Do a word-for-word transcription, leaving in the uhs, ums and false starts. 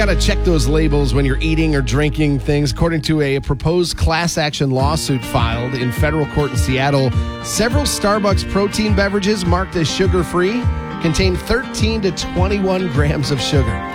got to check those labels when you're eating or drinking things. According to a proposed class action lawsuit filed in federal court in Seattle, several Starbucks protein beverages marked as sugar-free contain thirteen to twenty-one grams of sugar.